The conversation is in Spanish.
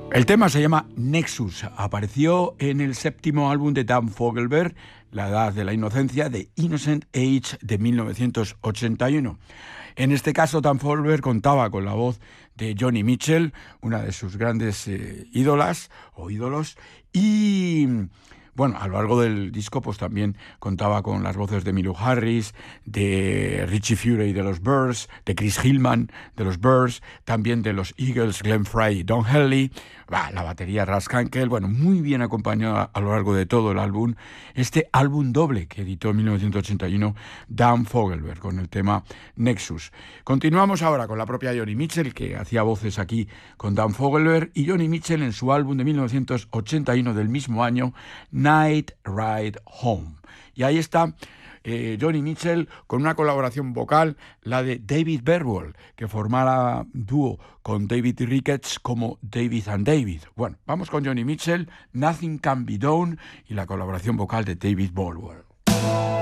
El tema se llama Nexus. Apareció en el séptimo álbum de Dan Fogelberg, La Edad de la Inocencia, The Innocent Age, de 1981. En este caso, Dan Fogelberg contaba con la voz de Joni Mitchell, una de sus grandes ídolas o ídolos, y bueno, a lo largo del disco pues también contaba con las voces de Emmylou Harris, de Richie Furay de los Byrds, de Chris Hillman de los Byrds, también de los Eagles, Glenn Frey y Don Henley, la batería Ras Kunkel, bueno, muy bien acompañado a lo largo de todo el álbum. Este álbum doble que editó en 1981 Dan Fogelberg con el tema Nexus. Continuamos ahora con la propia Joni Mitchell, que hacía voces aquí con Dan Fogelberg, y Joni Mitchell en su álbum de 1981 del mismo año, Night Ride Home. Y ahí está Joni Mitchell con una colaboración vocal, la de David Berwell, que formara dúo con David Ricketts como David and David. Bueno, vamos con Joni Mitchell, Nothing Can Be Done, y la colaboración vocal de David Berwell.